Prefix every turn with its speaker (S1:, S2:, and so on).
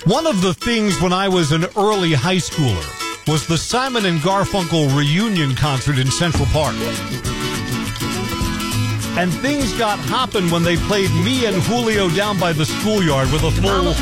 S1: One of the things when I was an early high schooler was the Simon and Garfunkel reunion concert in Central Park. And things got hopping when they played me and Julio down by the schoolyard with a full